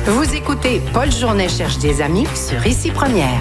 Vous écoutez Paul Journet cherche des amis sur Ici Première.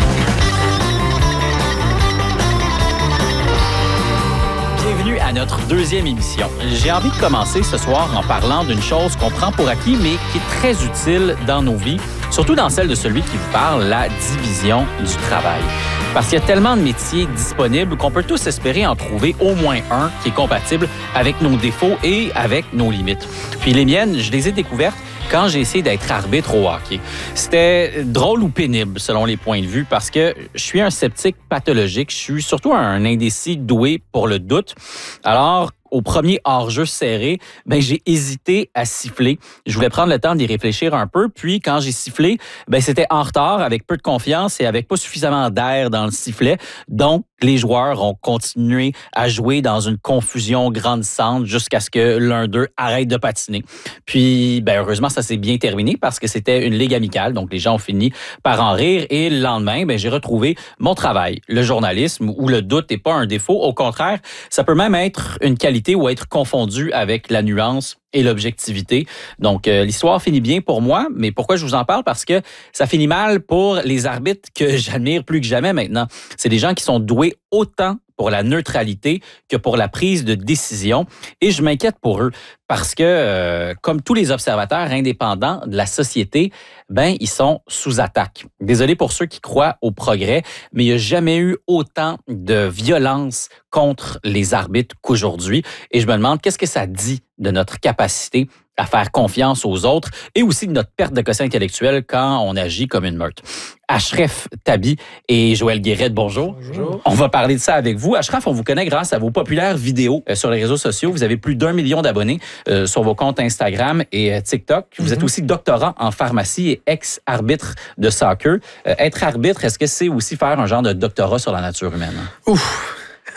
Bienvenue à notre deuxième émission. J'ai envie de commencer ce soir en parlant d'une chose qu'on prend pour acquis, mais qui est très utile dans nos vies, surtout dans celle de celui qui vous parle, la division du travail. Parce qu'il y a tellement de métiers disponibles qu'on peut tous espérer en trouver au moins un qui est compatible avec nos défauts et avec nos limites. Puis les miennes, je les ai découvertes quand j'ai essayé d'être arbitre au hockey. C'était drôle ou pénible selon les points de vue parce que je suis un sceptique pathologique. Je suis surtout un indécis doué pour le doute. Alors, au premier hors-jeu serré, j'ai hésité à siffler. Je voulais prendre le temps d'y réfléchir un peu. Puis, quand j'ai sifflé, c'était en retard, avec peu de confiance et avec pas suffisamment d'air dans le sifflet. Donc, les joueurs ont continué à jouer dans une confusion grandissante jusqu'à ce que l'un d'eux arrête de patiner. Puis, heureusement, ça s'est bien terminé parce que c'était une ligue amicale. Donc, les gens ont fini par en rire. Et le lendemain, j'ai retrouvé mon travail. Le journalisme, où le doute n'est pas un défaut. Au contraire, ça peut même être une qualité ou être confondu avec la nuance et l'objectivité. Donc, l'histoire finit bien pour moi, mais pourquoi je vous en parle? Parce que ça finit mal pour les arbitres que j'admire plus que jamais maintenant. C'est des gens qui sont doués autant pour la neutralité que pour la prise de décision. Et je m'inquiète pour eux parce que, comme tous les observateurs indépendants de la société, ils sont sous attaque. Désolé pour ceux qui croient au progrès, mais il n'y a jamais eu autant de violence contre les arbitres qu'aujourd'hui. Et je me demande, qu'est-ce que ça dit de notre capacité à faire confiance aux autres et aussi de notre perte de quotient intellectuel quand on agit comme une meute. Ashraf Tabi et Joël Guéret, bonjour. Bonjour. On va parler de ça avec vous. Ashraf, on vous connaît grâce à vos populaires vidéos sur les réseaux sociaux. Vous avez plus d'1 million d'abonnés sur vos comptes Instagram et TikTok. Vous êtes aussi doctorant en pharmacie et ex-arbitre de soccer. Être arbitre, est-ce que c'est aussi faire un genre de doctorat sur la nature humaine? Ouf.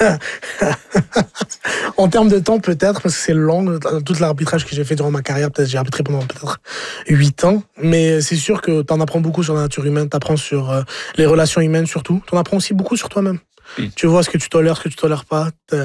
En termes de temps, peut-être, parce que c'est long. Tout l'arbitrage que j'ai fait durant ma carrière, j'ai arbitré pendant peut-être 8 ans. Mais c'est sûr que tu en apprends beaucoup sur la nature humaine, tu apprends sur les relations humaines surtout. Tu en apprends aussi beaucoup sur toi-même. Tu vois ce que tu tolères pas.